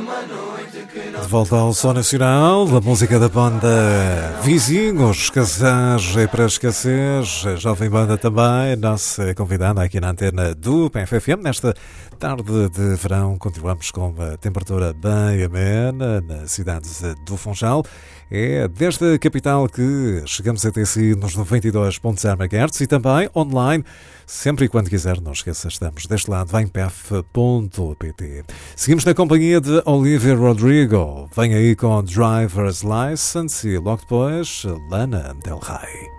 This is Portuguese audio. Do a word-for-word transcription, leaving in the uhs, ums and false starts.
De volta ao Som Nacional, a música da banda Vizinhos, Escassez e para Escassez, a jovem banda também, nossa convidada aqui na antena do P F F M. Nesta tarde de verão continuamos com a temperatura bem amena na cidade do Funchal. É desde a capital que chegamos até si nos noventa e dois ponto zero megahertz e também online, sempre e quando quiser, não esqueça, estamos deste lado em p f ponto p t. Seguimos na companhia de Olivia Rodrigo, vem aí com Driver's License e logo depois Lana Del Rey.